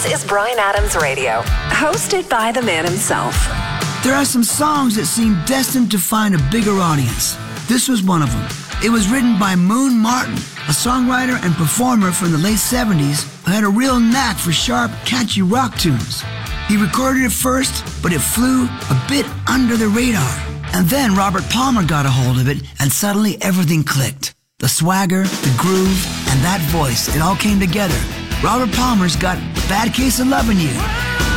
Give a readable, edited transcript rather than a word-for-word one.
This is Bryan Adams Radio, hosted by the man himself. There are some songs that seem destined to find a bigger audience. This was one of them. It was written by Moon Martin, a songwriter and performer from the late 70s who had a real knack for sharp, catchy rock tunes. He recorded it first, but it flew a bit under the radar. And then Robert Palmer got a hold of it, and suddenly everything clicked. The swagger, the groove, and that voice, it all came together. Robert Palmer's got Bad Case of Lovin' You.